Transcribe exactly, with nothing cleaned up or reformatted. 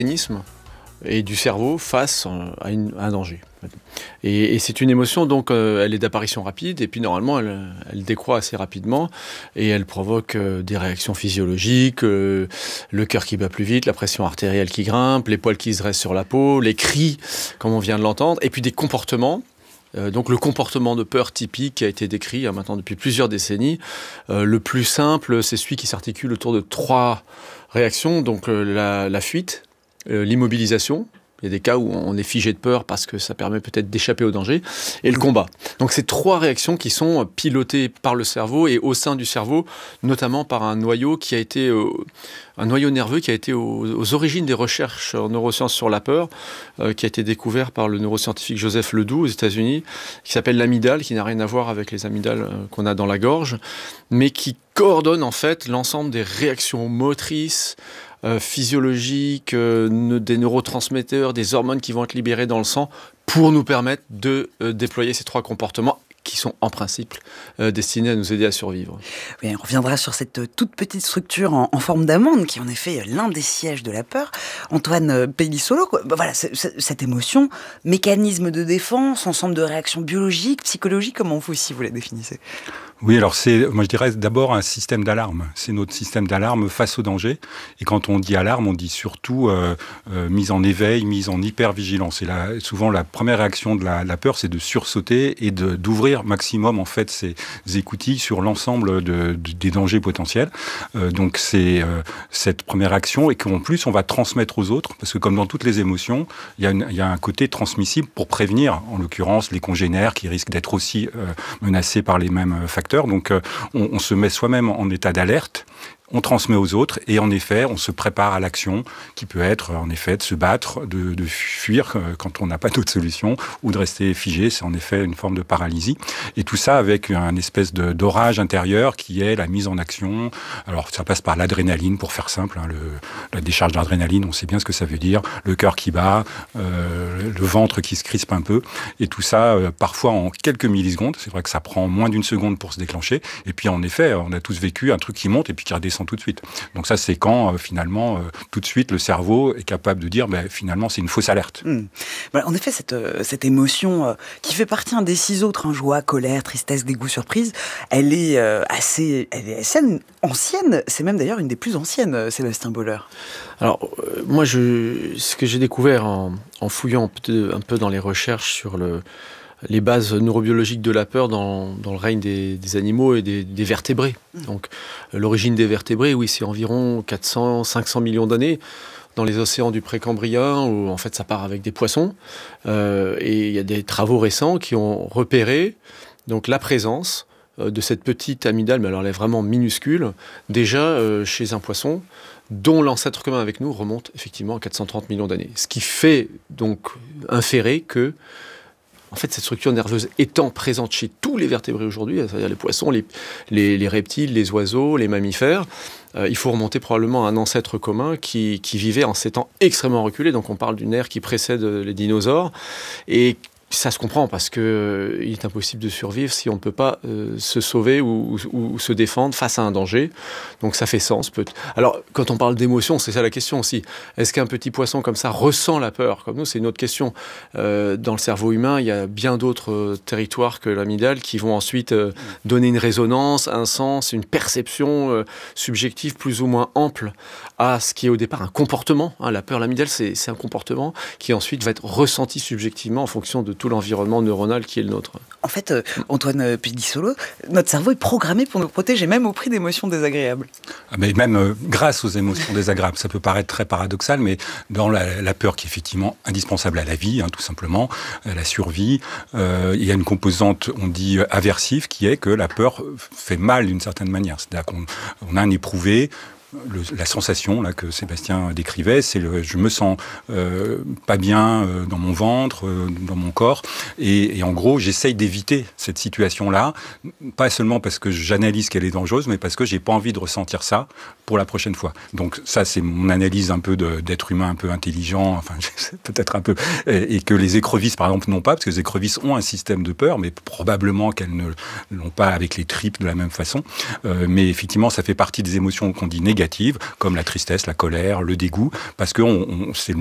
mécanisme et du cerveau face à, une, à un danger. Et, et c'est une émotion, donc euh, elle est d'apparition rapide, et puis normalement elle, elle décroît assez rapidement, et elle provoque euh, des réactions physiologiques, euh, le cœur qui bat plus vite, la pression artérielle qui grimpe, les poils qui se dressent sur la peau, les cris, comme on vient de l'entendre, et puis des comportements. Euh, donc le comportement de peur typique qui a été décrit hein, maintenant depuis plusieurs décennies. Euh, le plus simple, c'est celui qui s'articule autour de trois réactions, donc euh, la, la fuite, Euh, l'immobilisation, il y a des cas où on est figé de peur parce que ça permet peut-être d'échapper au danger, et le combat. Donc c'est trois réactions qui sont pilotées par le cerveau et au sein du cerveau, notamment par un noyau qui a été euh, un noyau nerveux qui a été aux, aux origines des recherches en neurosciences sur la peur, euh, qui a été découvert par le neuroscientifique Joseph Ledoux aux États-Unis, qui s'appelle l'amygdale, qui n'a rien à voir avec les amygdales euh, qu'on a dans la gorge, mais qui coordonne en fait l'ensemble des réactions motrices, Euh, physiologiques, euh, des neurotransmetteurs, des hormones qui vont être libérées dans le sang pour nous permettre de euh, déployer ces trois comportements qui sont en principe euh, destinés à nous aider à survivre. Oui, on reviendra sur cette toute petite structure en, en forme d'amande qui est en effet l'un des sièges de la peur. Antoine Pellissolo, quoi. Bah, voilà, c'est, c'est, cette émotion, mécanisme de défense, ensemble de réactions biologiques, psychologiques, comment vous aussi vous la définissez ? Oui, alors c'est, moi je dirais d'abord un système d'alarme. C'est notre système d'alarme face au danger. Et quand on dit alarme, on dit surtout euh, euh, mise en éveil, mise en hypervigilance. Et là, souvent la première réaction de la, la peur, c'est de sursauter et de, d'ouvrir maximum en fait ses écoutilles sur l'ensemble de, de, des dangers potentiels. Euh, donc c'est euh, cette première action et qu'en plus on va transmettre aux autres, parce que comme dans toutes les émotions, il y a, une, il y a un côté transmissible pour prévenir, en l'occurrence les congénères qui risquent d'être aussi euh, menacés par les mêmes facteurs. Donc, euh, on, on se met soi-même en état d'alerte, on transmet aux autres, et en effet, on se prépare à l'action, qui peut être, en effet, de se battre, de, de fuir euh, quand on n'a pas d'autre solution, ou de rester figé. C'est en effet une forme de paralysie. Et tout ça avec un espèce de, d'orage intérieur qui est la mise en action. Alors, ça passe par l'adrénaline, pour faire simple. Hein, le, la décharge d'adrénaline, on sait bien ce que ça veut dire. Le cœur qui bat, euh, le ventre qui se crispe un peu. Et tout ça, euh, parfois en quelques millisecondes. C'est vrai que ça prend moins d'une seconde pour se déclencher. Et puis, en effet, on a tous vécu un truc qui monte et puis qui redescend tout de suite. Donc ça, c'est quand, euh, finalement, euh, tout de suite, le cerveau est capable de dire, ben, finalement, c'est une fausse alerte. Mmh. Voilà, en effet, cette, euh, cette émotion euh, qui fait partie hein, des six autres, hein, joie, colère, tristesse, dégoût, surprise, elle est euh, assez, elle est assez ancienne. C'est même d'ailleurs une des plus anciennes, euh, Sébastien Boller. Alors, euh, moi, je, ce que j'ai découvert en, en fouillant un peu, un peu dans les recherches sur le les bases neurobiologiques de la peur dans, dans le règne des, des animaux et des, des vertébrés. Mmh. Donc, l'origine des vertébrés, oui, c'est environ quatre cents à cinq cents millions d'années dans les océans du Précambrien, où en fait ça part avec des poissons. Euh, et il y a des travaux récents qui ont repéré donc, la présence euh, de cette petite amygdale, mais alors elle est vraiment minuscule, déjà euh, chez un poisson, dont l'ancêtre commun avec nous remonte effectivement à quatre cent trente millions d'années. Ce qui fait donc inférer que en fait, cette structure nerveuse étant présente chez tous les vertébrés aujourd'hui, c'est-à-dire les poissons, les, les, les reptiles, les oiseaux, les mammifères, euh, il faut remonter probablement à un ancêtre commun qui, qui vivait en ces temps extrêmement reculés. Donc on parle d'une ère qui précède les dinosaures. Et ça se comprend parce qu'il euh, est impossible de survivre si on ne peut pas euh, se sauver ou, ou, ou se défendre face à un danger. Donc ça fait sens. Peut- Alors quand on parle d'émotion, c'est ça la question aussi. Est-ce qu'un petit poisson comme ça ressent la peur comme nous ? C'est une autre question. Euh, dans le cerveau humain, il y a bien d'autres euh, territoires que l'amygdale qui vont ensuite euh, donner une résonance, un sens, une perception euh, subjective plus ou moins ample à ce qui est au départ un comportement. Hein, la peur, l'amygdale, c'est, c'est un comportement qui ensuite va être ressenti subjectivement en fonction de tout l'environnement neuronal qui est le nôtre. En fait, euh, Antoine Pellissolo, notre cerveau est programmé pour nous protéger, même au prix d'émotions désagréables. Mais même euh, grâce aux émotions désagréables. Ça peut paraître très paradoxal, mais dans la, la peur qui est effectivement indispensable à la vie, hein, tout simplement, à la survie, euh, il y a une composante, on dit, aversive, qui est que la peur fait mal d'une certaine manière. C'est-à-dire qu'on on a un éprouvé. Le, la sensation là que Sébastien décrivait, c'est le, je me sens euh, pas bien euh, dans mon ventre, euh, dans mon corps, et, et en gros, j'essaye d'éviter cette situation-là, pas seulement parce que j'analyse qu'elle est dangereuse, mais parce que j'ai pas envie de ressentir ça pour la prochaine fois. Donc ça, c'est mon analyse un peu de, d'être humain un peu intelligent, enfin peut-être un peu, et, et que les écrevisses, par exemple, n'ont pas, parce que les écrevisses ont un système de peur, mais probablement qu'elles ne l'ont pas avec les tripes de la même façon. Euh, mais effectivement, ça fait partie des émotions qu'on dit négatives. négatives, comme la tristesse, la colère, le dégoût, parce que on, on, c'est